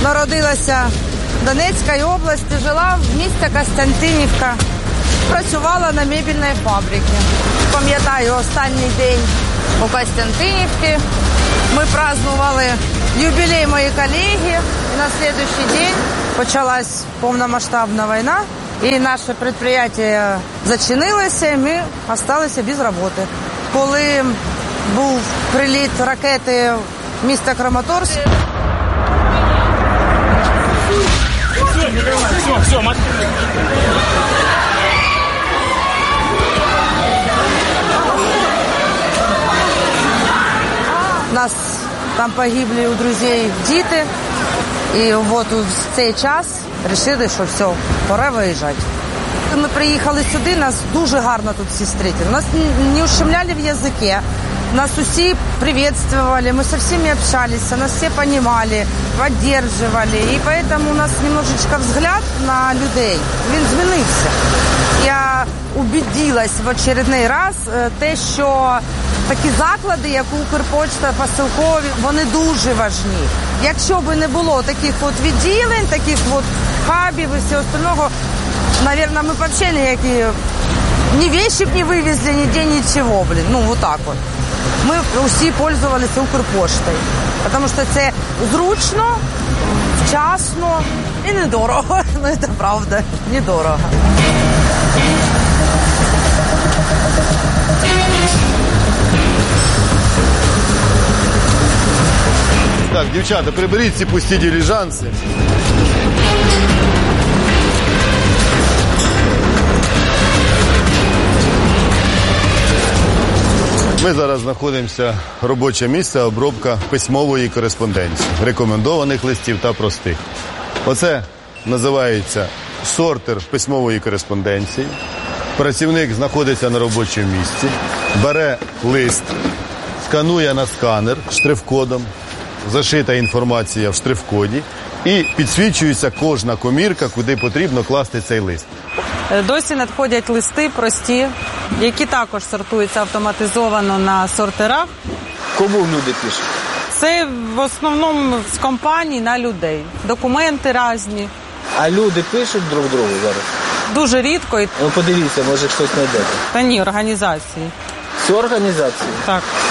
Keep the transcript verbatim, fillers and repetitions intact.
народилася в Донецькій області, жила в місті Костянтинівка, працювала на мебельній фабриці. Пам'ятаю останній день у Костянтинівці. Ми празднували юбілей моєї колеги, і на наступний день почалась повномасштабна війна, і наше підприємство зачинилося, і ми залишилися без роботи. Коли був приліт ракети в місто Краматорськ, Все, все, мать. у нас там погибли у друзей діти, і от у цей час вирішили, що все, пора виїжджати. Ми приїхали сюди, нас дуже гарно тут всі зустріли. Нас не ущемляли в язикі. Нас усі приветствовали, мы со всеми общались, нас все понимали, поддерживали. И поэтому у нас немножечко взгляд на людей, він змінився. Я убедилась в очередний раз те, що такі заклади, як Укрпочта, посилкові, вони дуже важні. Якщо б не було таких от відділень, таких от хабів і всього остального, наверное, ми б взагалі ніякі ні вещи б не вивезли, ніде нічого, блін, ну вот так от. Ми усі пользувалися Укрпоштою, тому що це зручно, вчасно і недорого. Ну, це правда, недорого. Так, дівчата, приберіть ці пусті диліжанси. Ми зараз знаходимося робоче місце, обробка письмової кореспонденції, рекомендованих листів та простих. Оце називається сортер письмової кореспонденції. Працівник знаходиться на робочому місці, бере лист, сканує на сканер штрих-кодом, зашита інформація в штрих-коді і підсвічується кожна комірка, куди потрібно класти цей лист. Досі надходять листи прості, які також сортуються автоматизовано на сортерах. Кому люди пишуть? Це в основному з компаній на людей. Документи різні. А люди пишуть друг другу зараз? Дуже рідко. Ну подивіться, може щось знайдете. Та ні, організації. Всі організації? Так.